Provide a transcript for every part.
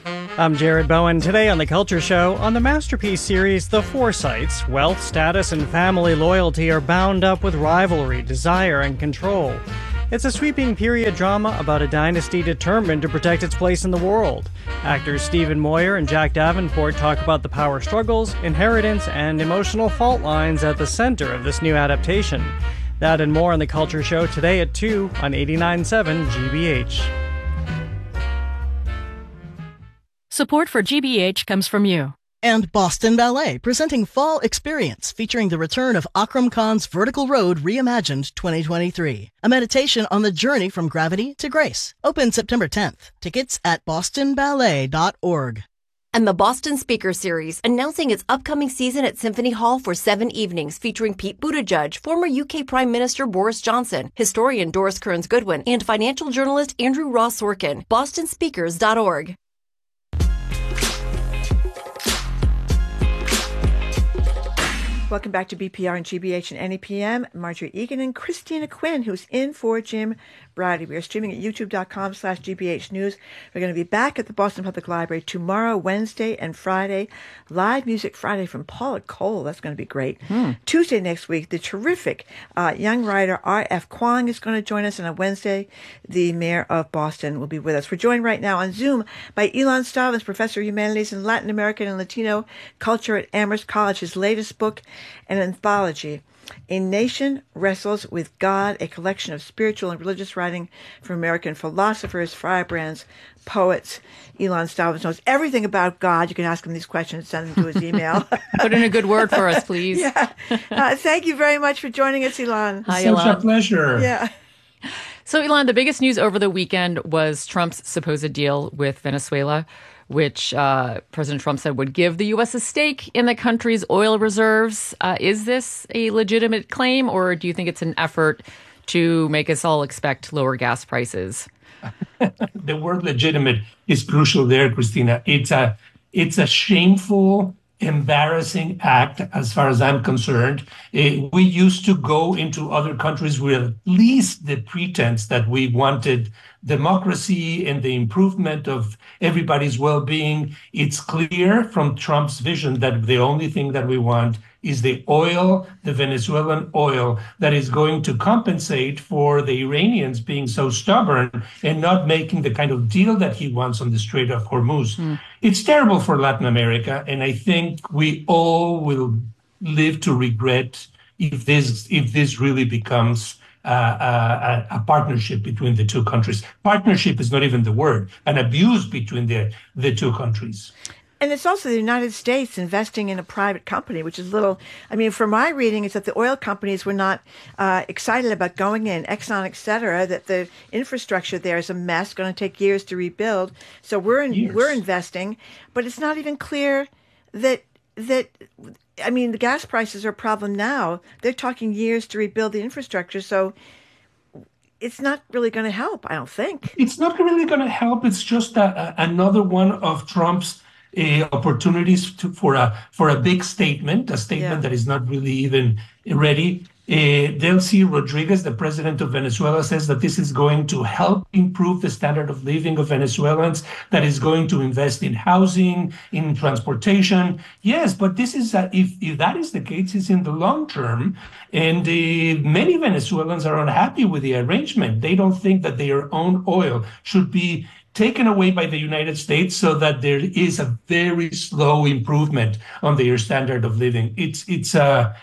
I'm Jared Bowen. Today on The Culture Show, on the Masterpiece series, The Forsytes, wealth, status, and family loyalty are bound up with rivalry, desire, and control. It's a sweeping period drama about a dynasty determined to protect its place in the world. Actors Stephen Moyer and Jack Davenport talk about the power struggles, inheritance, and emotional fault lines at the center of this new adaptation. That and more on The Culture Show today at 2 on 89.7 GBH. Support for GBH comes from you. And Boston Ballet, presenting Fall Experience, featuring the return of Akram Khan's Vertical Road Reimagined 2023. A meditation on the journey from gravity to grace. Open September 10th. Tickets at bostonballet.org. And the Boston Speaker Series, announcing its upcoming season at Symphony Hall for 7 evenings, featuring Pete Buttigieg, former UK Prime Minister Boris Johnson, historian Doris Kearns Goodwin, and financial journalist Andrew Ross Sorkin. bostonspeakers.org. Welcome back to BPR and GBH and NEPM. Marjorie Egan and Christina Quinn, who's in for Jim Brady. We are streaming at youtube.com/GBH News. We're going to be back at the Boston Public Library tomorrow, Wednesday, and Friday. Live Music Friday from Paula Cole. That's going to be great. Tuesday next week, the terrific young writer R.F. Kuang is going to join us. And on Wednesday, the mayor of Boston will be with us. We're joined right now on Zoom by Ilan Stavros, Professor of Humanities in Latin American and Latino Culture at Amherst College. His latest book, an anthology, A Nation Wrestles with God, a collection of spiritual and religious writing from American philosophers, firebrands, poets. Ilan Stavros knows everything about God. You can ask him these questions, send them to his email. Put in a good word for us, please. Yeah. Thank you very much for joining us, Ilan. Hi, Such Ilan. a pleasure. Yeah. So, Ilan, the biggest news over the weekend was Trump's supposed deal with Venezuela, which President Trump said would give the U.S. a stake in the country's oil reserves. Is this a legitimate claim, or do you think it's an effort to make us all expect lower gas prices? The word legitimate is crucial there, Christina. It's a shameful, embarrassing act as far as I'm concerned. We used to go into other countries with at least the pretense that we wanted democracy and the improvement of everybody's well-being. It's clear from Trump's vision that the only thing that we want is the oil, the Venezuelan oil, that is going to compensate for the Iranians being so stubborn and not making the kind of deal that he wants on the Strait of Hormuz. It's terrible for Latin America, and I think we all will live to regret if this really becomes a partnership between the two countries. Partnership is not even the word, an abuse between the two countries. And it's also the United States investing in a private company, which is from my reading, is that the oil companies were not excited about going in, Exxon, et cetera, that the infrastructure there is a mess, going to take years to rebuild. So we're investing, but it's not even clear that the gas prices are a problem now. They're talking years to rebuild the infrastructure. So it's not really going to help, I don't think. It's not really going to help. It's just another one of Trump's opportunities for a big statement, that is not really even ready. Delcy Rodriguez, the president of Venezuela, says that this is going to help improve the standard of living of Venezuelans, that is going to invest in housing, in transportation. Yes, but this is if that is the case, it's in the long term. And many Venezuelans are unhappy with the arrangement. They don't think that their own oil should be taken away by the United States so that there is a very slow improvement on their standard of living. It's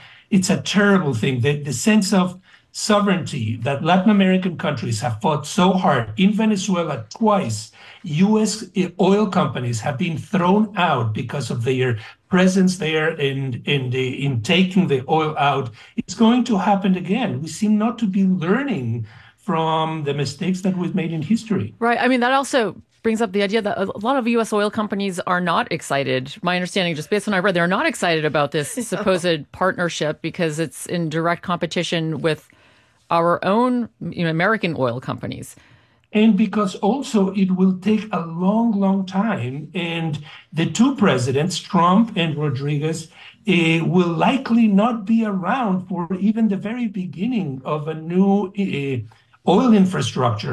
a terrible thing. The sense of sovereignty that Latin American countries have fought so hard. In Venezuela, twice, U.S. oil companies have been thrown out because of their presence there in taking the oil out. It's going to happen again. We seem not to be learning from the mistakes that we've made in history. Right. I mean, that also brings up the idea that a lot of U.S. oil companies are not excited. My understanding, just based on what I read, they're not excited about this supposed partnership because it's in direct competition with our own American oil companies. And because also it will take a long, long time. And the two presidents, Trump and Rodriguez, will likely not be around for even the very beginning of a new oil infrastructure.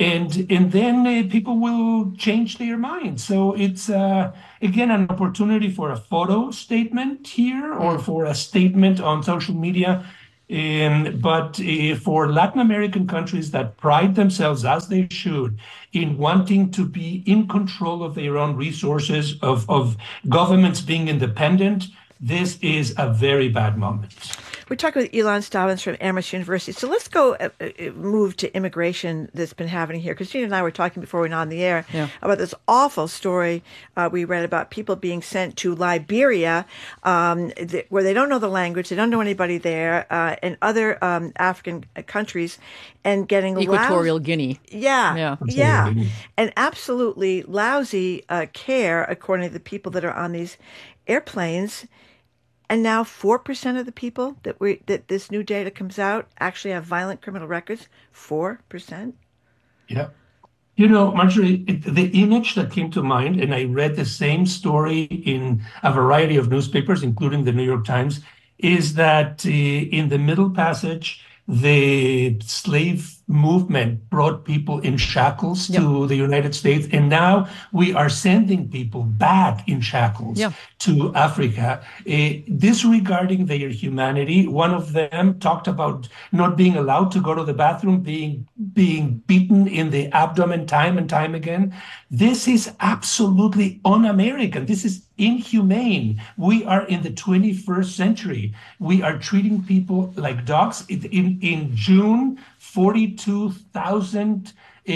and then people will change their minds. So it's again an opportunity for a photo statement here or for a statement on social media. But for Latin American countries that pride themselves, as they should, in wanting to be in control of their own resources, of governments being independent, this is a very bad moment. We're talking with Ilan Stavans from Amherst University. So let's go move to immigration that's been happening here. Christina and I were talking before we went on the air about this awful story we read about people being sent to Liberia, where they don't know the language, they don't know anybody there, and other African countries, and getting Equatorial Guinea. Yeah. And absolutely lousy care, according to the people that are on these airplanes. And now 4% of the people that this new data comes out actually have violent criminal records. 4%. Yeah. You know, Marjorie, the image that came to mind, and I read the same story in a variety of newspapers, including the New York Times, is that in the Middle Passage, the slave movement brought people in shackles to the United States, and now we are sending people back in shackles to Africa, disregarding their humanity. One of them talked about not being allowed to go to the bathroom, being beaten in the abdomen time and time again. This is absolutely un-American. This is inhumane. We are in the 21st century. We are treating people like dogs. In June, 42,000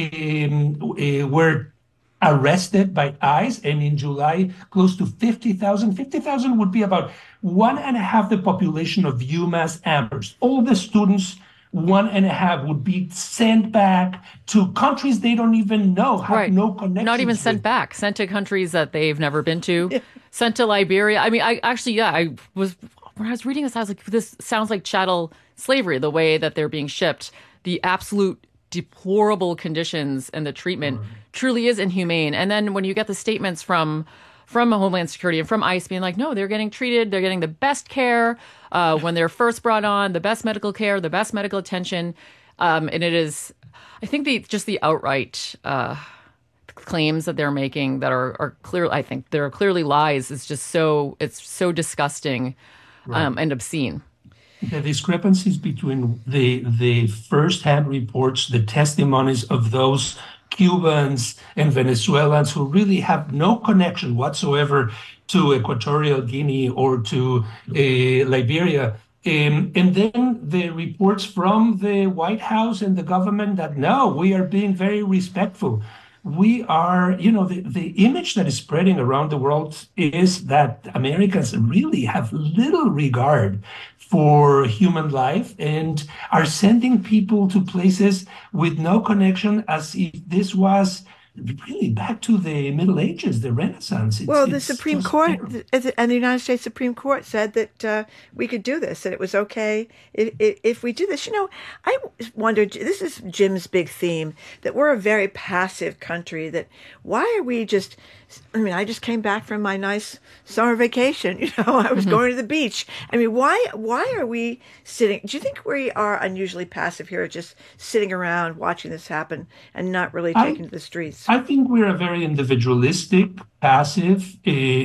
were arrested by ICE, and in July, close to 50,000. 50,000 would be about 1.5 the population of UMass Amherst. All the students, 1.5 would be sent back to countries they don't even know, have no connection. Not even sent back, sent to countries that they've never been to, sent to Liberia. I mean, when I was reading this, I was like, this sounds like chattel slavery, the way that they're being shipped. The absolute deplorable conditions and the treatment truly is inhumane. And then when you get the statements from Homeland Security and from ICE being like, no, they're getting treated, they're getting the best care when they're first brought on, the best medical care, the best medical attention. And it is, I think the outright claims that they're making that are clear, I think they're clearly lies, is just it's so disgusting and obscene. The discrepancies between the first-hand reports, the testimonies of those Cubans and Venezuelans who really have no connection whatsoever to Equatorial Guinea or to Liberia, and then the reports from the White House and the government that, no, we are being very respectful. We are, the image that is spreading around the world is that Americans really have little regard for human life and are sending people to places with no connection, as if this was really back to the Middle Ages, the Renaissance. The Supreme Court and the United States Supreme Court said that we could do this, that it was okay if we do this. I wondered, this is Jim's big theme, that we're a very passive country, that why are we just, I just came back from my nice summer vacation, I was going to the beach. Why are we sitting, do you think we are unusually passive here, just sitting around watching this happen and not really taking to the streets? I think we're a very individualistic, passive,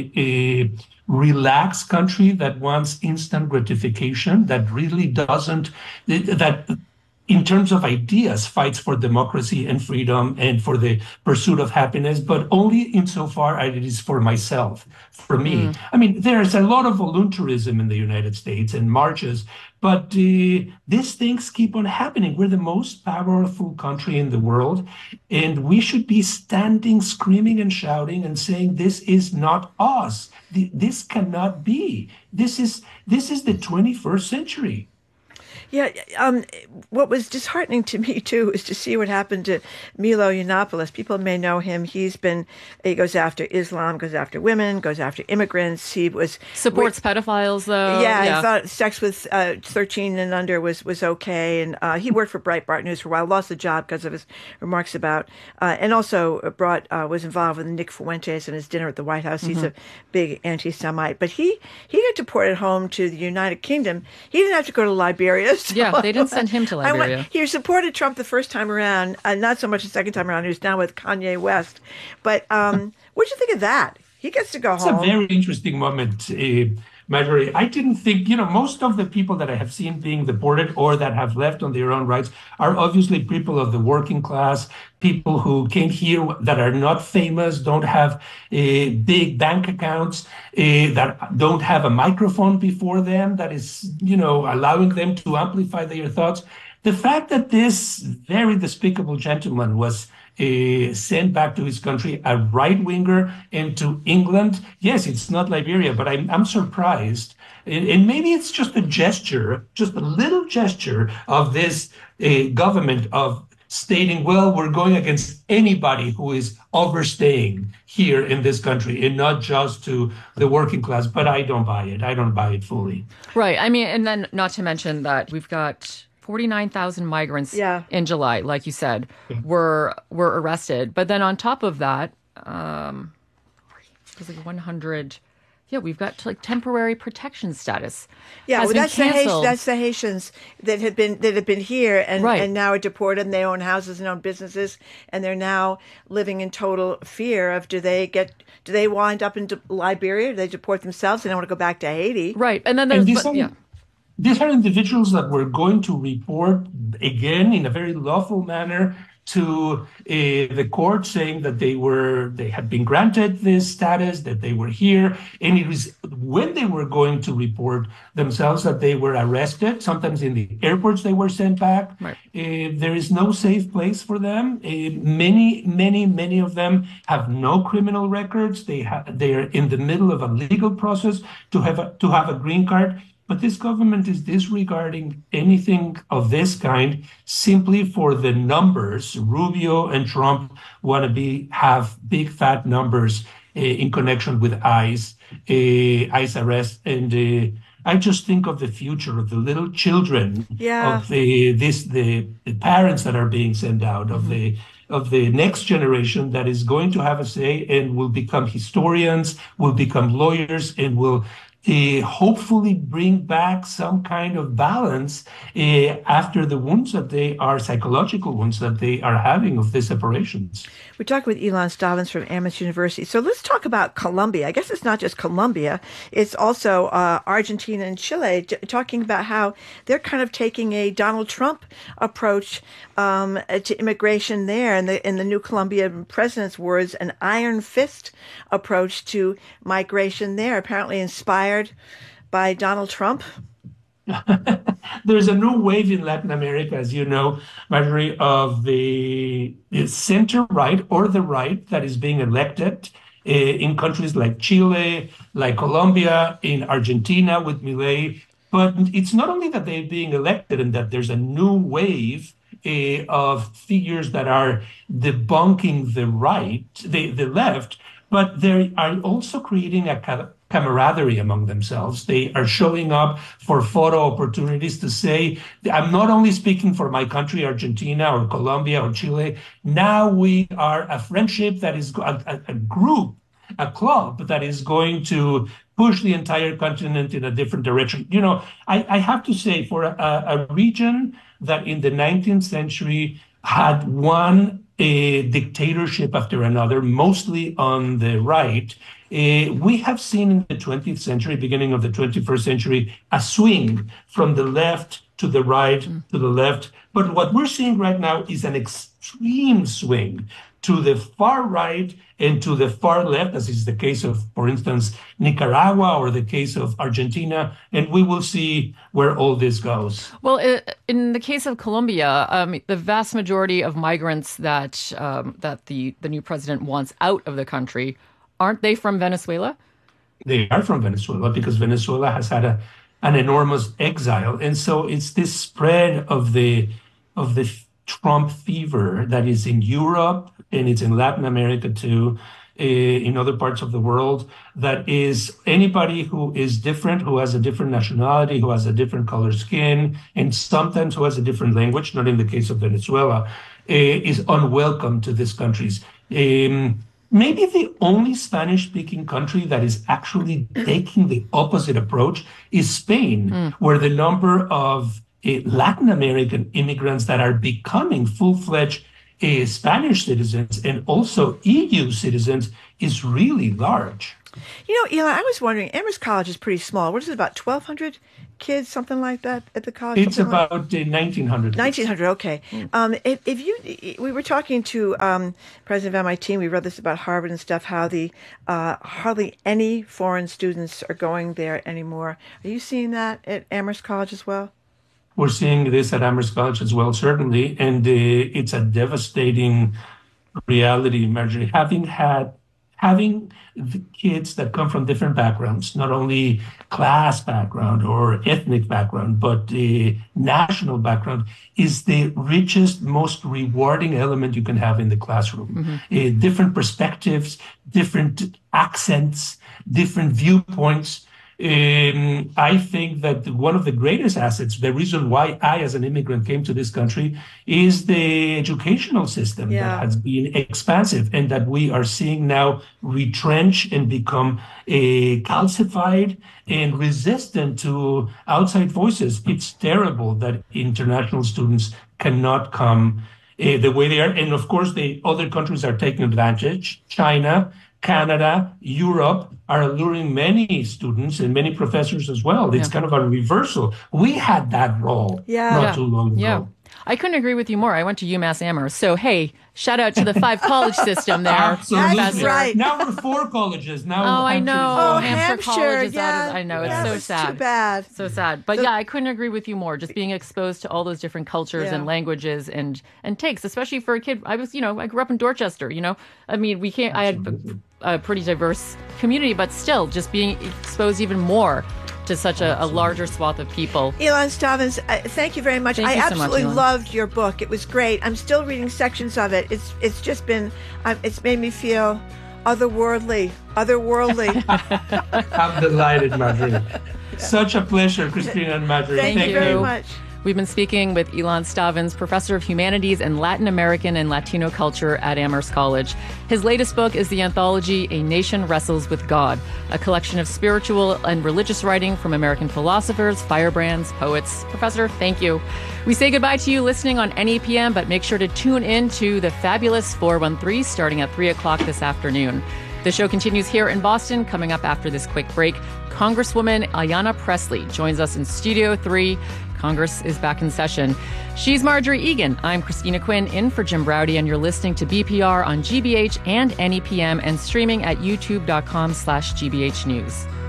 relaxed country that wants instant gratification, that really doesn't, that in terms of ideas, fights for democracy and freedom and for the pursuit of happiness, but only insofar as it is for myself, for me. There's a lot of voluntarism in the United States and marches, but these things keep on happening. We're the most powerful country in the world, and we should be standing, screaming and shouting and saying, this is not us. This cannot be. This is the 21st century. Yeah, what was disheartening to me, too, is to see what happened to Milo Yiannopoulos. People may know him. He goes after Islam, goes after women, goes after immigrants. He supports pedophiles, though. Yeah, he thought sex with 13 and under was okay. And he worked for Breitbart News for a while, lost the job because of his remarks about, and also was involved with Nick Fuentes and his dinner at the White House. He's a big anti-Semite. But he got deported home to the United Kingdom. He didn't have to go to Liberia. So Yeah, they didn't send him to Liberia. He supported Trump the first time around, not so much the second time around. He was now with Kanye West. But what'd you think of that? He gets to go home. It's a very interesting moment, Marjorie. I didn't think, most of the people that I have seen being deported or that have left on their own rights are obviously people of the working class, people who came here that are not famous, don't have big bank accounts, that don't have a microphone before them that is, allowing them to amplify their thoughts. The fact that this very despicable gentleman was sent back to his country, a right-winger, and to England. Yes, it's not Liberia, but I'm surprised. And maybe it's just a gesture, just a little gesture of this government of stating, well, we're going against anybody who is overstaying here in this country and not just to the working class. But I don't buy it. I don't buy it fully. Right. I mean, and then not to mention that we've got 49,000 migrants in July, like you said, were arrested. But then on top of that, it was like 100. Yeah, we've got like temporary protection status. Yeah, well, that's the Haitians that have been here and now are deported, and they own houses and own businesses, and they're now living in total fear of do they wind up in Liberia? Do they deport themselves? They don't want to go back to Haiti. Right, and then there's These are individuals that were going to report again in a very lawful manner to the court, saying that they had been granted this status, that they were here, and it was when they were going to report themselves that they were arrested. Sometimes in the airports they were sent back. Right. There is no safe place for them. Many of them have no criminal records. They are in the middle of a legal process to have a green card. But this government is disregarding anything of this kind simply for the numbers. Rubio and Trump want to have big fat numbers in connection with ICE arrest, and I just think of the future of the little children of the parents that are being sent out, of the next generation that is going to have a say and will become historians, will become lawyers, and will hopefully bring back some kind of balance after the wounds that psychological wounds that they are having of these separations. We talked with Ilan Stavins from Amherst University. So let's talk about Colombia. I guess it's not just Colombia. It's also Argentina and Chile, talking about how they're kind of taking a Donald Trump approach to immigration there. And in the new Colombian president's words, an iron fist approach to migration there, apparently inspired by Donald Trump. There's a new wave in Latin America, as you know, Marjorie, of the center right or the right that is being elected in countries like Chile, like Colombia, in Argentina with Milei. But it's not only that they're being elected and that there's a new wave of figures that are debunking the right, the left, but they are also creating a camaraderie among themselves. They are showing up for photo opportunities to say, I'm not only speaking for my country, Argentina or Colombia or Chile. Now we are a friendship that is a group, a club that is going to push the entire continent in a different direction. I have to say, for a region that in the 19th century had one dictatorship after another, mostly on the right, we have seen in the 20th century, beginning of the 21st century, a swing from the left to the right, to the left. But what we're seeing right now is an extreme swing to the far right and to the far left, as is the case of, for instance, Nicaragua or the case of Argentina. And we will see where all this goes. Well, in the case of Colombia, the vast majority of migrants that the new president wants out of the country, aren't they from Venezuela? They are from Venezuela because Venezuela has had an enormous exile. And so it's this spread of the Trump fever that is in Europe and it's in Latin America too, in other parts of the world, that is anybody who is different, who has a different nationality, who has a different color skin, and sometimes who has a different language, not in the case of Venezuela, is unwelcome to these countries. Maybe the only Spanish-speaking country that is actually taking the opposite approach is Spain, where the number of Latin American immigrants that are becoming full-fledged Spanish citizens and also EU citizens is really large. You know, Elon, I was wondering, Amherst College is pretty small. What is it, about 1,200 kids, something like that at the college? It's about 1,900. 1,900, okay. We were talking to president of MIT, and we read this about Harvard and stuff, how the hardly any foreign students are going there anymore. Are you seeing that at Amherst College as well? We're seeing this at Amherst College as well, certainly, and it's a devastating reality, Marjorie. Having the kids that come from different backgrounds, not only class background or ethnic background, but the national background, is the richest, most rewarding element you can have in the classroom. Different perspectives, different accents, different viewpoints. I think that one of the greatest assets, the reason why I, as an immigrant, came to this country, is the educational system that has been expansive and that we are seeing now retrench and become calcified and resistant to outside voices. It's terrible that international students cannot come the way they are. And of course, the other countries are taking advantage. China, Canada, Europe are alluring many students and many professors as well. It's kind of a reversal. We had that role not too long ago. Yeah. I couldn't agree with you more. I went to UMass Amherst. So, hey, shout out to the 5-college system there. Absolutely. That's right. Now we're 4 colleges. Now I know. Oh, Hampshire College is out of, I know. It's so it's sad. too bad. So sad. But I couldn't agree with you more. Just being exposed to all those different cultures and languages and takes, especially for a kid. I grew up in Dorchester, I mean, I had a pretty diverse community, but still just being exposed even more to such a larger swath of people. Ilan Stavins, thank you very much. Thank you so much, absolutely Ilan. loved your book. It was great. I'm still reading sections of it. It's just been, it's made me feel otherworldly. I'm delighted, Marjorie. Such a pleasure, Christina and Marjorie. Thank you very much. We've been speaking with Ilan Stavins, professor of humanities and Latin American and Latino culture at Amherst College. His latest book is the anthology, A Nation Wrestles with God, a collection of spiritual and religious writing from American philosophers, firebrands, poets. Professor, thank you. We say goodbye to you listening on NEPM, but make sure to tune in to the fabulous 413 starting at 3 o'clock this afternoon. The show continues here in Boston. Coming up after this quick break, Congresswoman Ayanna Pressley joins us in Studio 3. Congress is back in session. She's Marjorie Egan. I'm Christina Quinn in for Jim Braude, and you're listening to BPR on GBH and NEPM and streaming at youtube.com/GBH News.